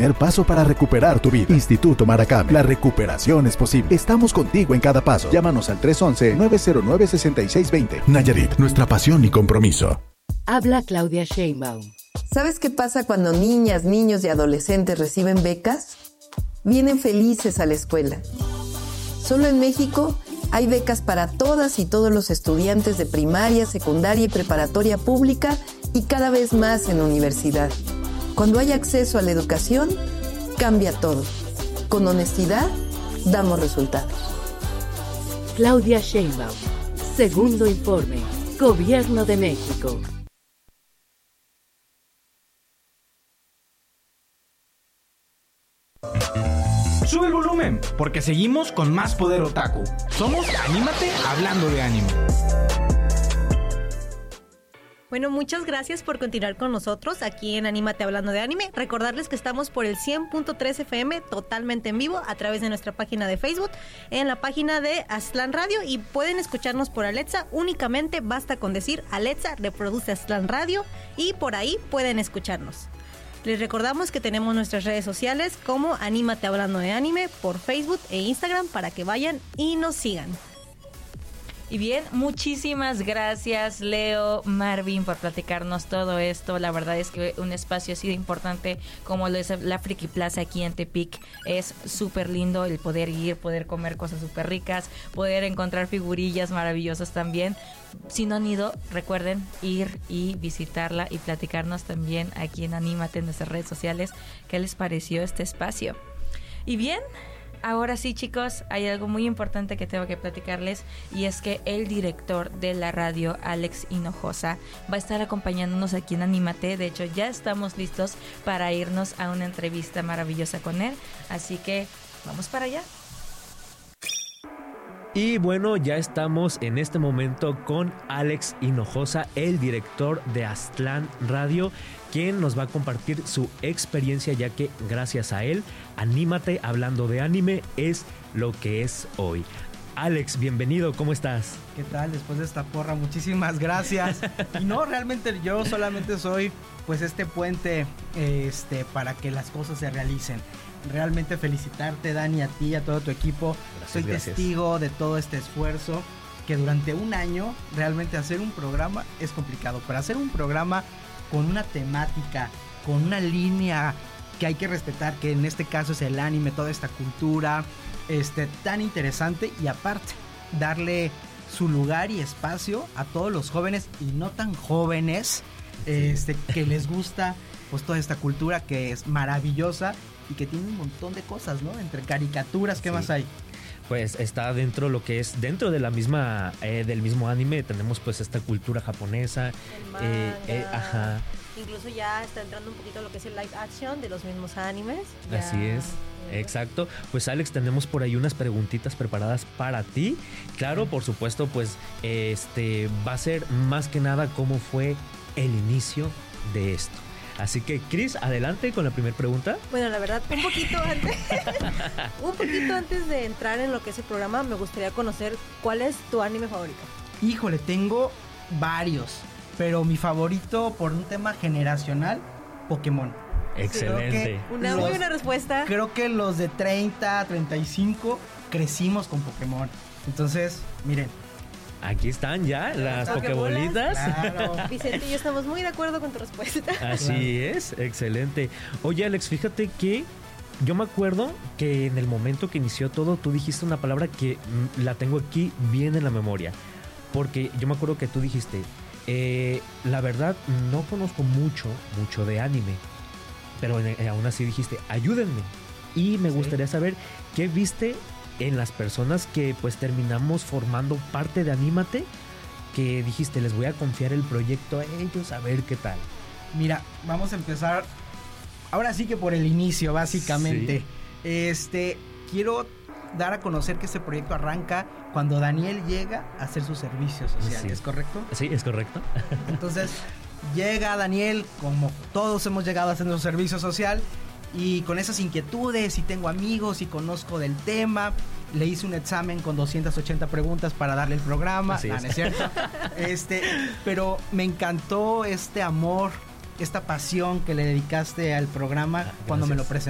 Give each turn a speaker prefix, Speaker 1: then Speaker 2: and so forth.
Speaker 1: primer paso para recuperar tu vida. Instituto Maracame. La recuperación es posible. Estamos contigo en cada paso. Llámanos al 311-909-6620. Nayarit, nuestra pasión y compromiso.
Speaker 2: Habla Claudia Sheinbaum.
Speaker 3: ¿Sabes qué pasa cuando niñas, niños y adolescentes reciben becas? Vienen felices a la escuela. Solo en México hay becas para todas y todos los estudiantes de primaria, secundaria y preparatoria pública y cada vez más en universidad. Cuando hay acceso a la educación, cambia todo. Con honestidad, damos resultados.
Speaker 2: Claudia Sheinbaum. Segundo informe. Gobierno de México.
Speaker 4: Sube el volumen, porque seguimos con más Poder Otaku. Somos Anímate Hablando de Anime.
Speaker 5: Bueno, muchas gracias por continuar con nosotros aquí en Anímate Hablando de Anime. Recordarles que estamos por el 100.3 FM totalmente en vivo a través de nuestra página de Facebook, en la página de Aztlán Radio, y pueden escucharnos por Alexa. Únicamente basta con decir Alexa, reproduce Aztlán Radio, y por ahí pueden escucharnos. Les recordamos que tenemos nuestras redes sociales como Anímate Hablando de Anime por Facebook e Instagram para que vayan y nos sigan.
Speaker 6: Y bien, muchísimas gracias Leo, Marvin, por platicarnos todo esto. La verdad es que un espacio así de importante como lo es la Friki Plaza aquí en Tepic es súper lindo, el poder ir, poder comer cosas súper ricas, poder encontrar figurillas maravillosas también. Si no han ido, recuerden ir y visitarla y platicarnos también aquí en Anímate en nuestras redes sociales qué les pareció este espacio. Y bien, ahora sí, chicos, hay algo muy importante que tengo que platicarles, y es que el director de la radio, Alex Hinojosa, va a estar acompañándonos aquí en Anímate. De hecho, ya estamos listos para irnos a una entrevista maravillosa con él, así que vamos para allá.
Speaker 7: Y bueno, ya estamos en este momento con Alex Hinojosa, el director de Aztlán Radio, quien nos va a compartir su experiencia, ya que gracias a él, Anímate Hablando de Anime es lo que es hoy. Alex, bienvenido, ¿cómo estás?
Speaker 8: ¿Qué tal? Después de esta porra, muchísimas gracias. Y no, realmente yo solamente soy pues este puente para que las cosas se realicen. Realmente felicitarte, Dani, a ti, a todo tu equipo. Soy testigo de todo este esfuerzo, que durante un año realmente hacer un programa es complicado, pero hacer un programa con una temática, con una línea que hay que respetar, que en este caso es el anime, toda esta cultura tan interesante, y aparte darle su lugar y espacio a todos los jóvenes y no tan jóvenes que les gusta pues toda esta cultura que es maravillosa y que tiene un montón de cosas, ¿no? Entre caricaturas, ¿qué más hay?
Speaker 7: Pues está dentro lo que es dentro de la misma del mismo anime, tenemos pues esta cultura japonesa,
Speaker 5: el manga,
Speaker 7: ajá.
Speaker 5: Incluso ya está entrando un poquito lo que es el live action de los mismos animes. Ya.
Speaker 7: Así es. Exacto. Pues Alex, tenemos por ahí unas preguntitas preparadas para ti. Claro, por supuesto, pues va a ser más que nada cómo fue el inicio de esto. Así que, Cris, adelante con la primera pregunta.
Speaker 5: Bueno, la verdad, un poquito antes de entrar en lo que es el programa, me gustaría conocer cuál es tu anime favorito.
Speaker 8: Híjole, tengo varios, pero mi favorito por un tema generacional, Pokémon.
Speaker 7: Excelente.
Speaker 5: Una muy buena respuesta.
Speaker 8: Creo que los de 30, 35 crecimos con Pokémon. Entonces, miren.
Speaker 7: Aquí están ya las pokebolitas.
Speaker 8: Claro.
Speaker 5: Vicente y yo estamos muy de acuerdo con tu respuesta.
Speaker 7: Así es, excelente. Oye, Alex, fíjate que yo me acuerdo que en el momento que inició todo, tú dijiste una palabra que la tengo aquí bien en la memoria. Porque yo me acuerdo que tú dijiste, la verdad no conozco mucho de anime, pero aún así dijiste, ayúdenme. Y me gustaría saber qué viste en las personas que pues terminamos formando parte de Anímate, que dijiste, les voy a confiar el proyecto a ellos, a ver qué tal.
Speaker 8: Mira, vamos a empezar ahora sí que por el inicio, básicamente. Sí. Quiero dar a conocer que este proyecto arranca cuando Daniel llega a hacer su servicio social, ¿es correcto?
Speaker 7: Sí, es correcto.
Speaker 8: Entonces, llega Daniel, como todos hemos llegado a hacer nuestro servicio social, y con esas inquietudes, y tengo amigos y conozco del tema, le hice un examen con 280 preguntas para darle el programa.
Speaker 7: Así es.
Speaker 8: ¿No es cierto? Pero me encantó este amor, esta pasión que le dedicaste al programa cuando me lo presentaste.